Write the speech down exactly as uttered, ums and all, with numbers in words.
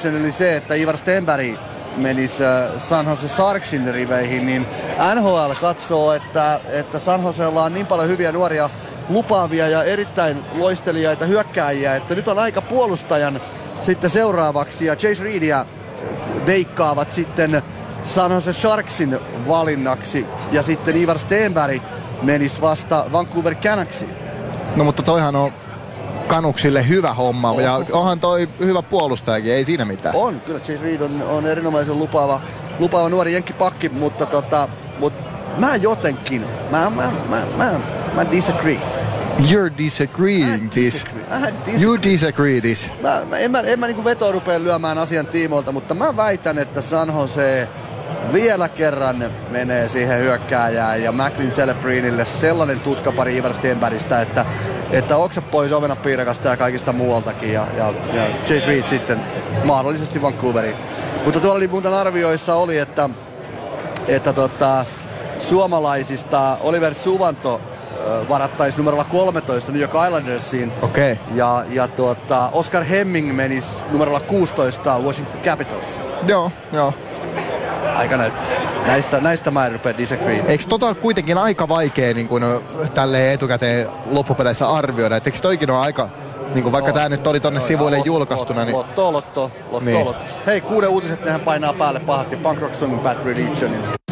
kysymykseni oli se, että Ivar Stenberg menisi San Jose Sharksin riveihin, niin N H L katsoo, että, että San Josella on niin paljon hyviä nuoria lupaavia ja erittäin loistelijaita hyökkääjiä, että nyt on aika puolustajan sitten seuraavaksi, ja Chase Reedia veikkaavat sitten San Jose Sharksin valinnaksi, ja sitten Ivar Stenberg menisi vasta Vancouver Canucksiin. No mutta toihan on Canucksille hyvä homma, oh. ja onhan toi hyvä puolustajakin, ei siinä mitään. On, kyllä Chase Reed on, on erinomaisen lupaava, lupaava nuori jenkkipakki, mutta tota, mut mä jotenkin, mä, mä, mä, mä, mä disagree. You're disagreeing this. You disagree this. Mä, mä, en mä, en mä niinku vetoa rupea lyömään asian tiimoilta, mutta mä väitän, että San Jose vielä kerran menee siihen hyökkääjään ja Macklin Celebrinille sellainen tutkapari Ivar Stenbergistä, että, että oksat pois ovenapiirakasta ja kaikista muualtakin, ja, ja, ja Chase Reed sitten mahdollisesti Vancouveriin. Mutta tuolla oli muuten arvioissa oli, että, että tota, suomalaisista Oliver Suvanto varattaisi numerolla kolmetoista New York Islandersiin. Okay. Ja, ja tuota, Oscar Hemming menisi numerolla kuusitoista Washington Capitals. Joo, joo. Aika näyttää. Näistä, näistä mä en rupea disagree. Eikö tota kuitenkin aika vaikea niin kuin, tälleen etukäteen loppupeleissä arvioida? Et eikö toikin ole aika, niin kuin, vaikka no, tää nyt oli tonne no, sivuille lot, julkaistuna. Lot, niin... Lotto, lotto, lotto, niin. lotto. Hei, kuuden uutiset nehän painaa päälle pahasti. Punk Rock Songin Bad Religionin.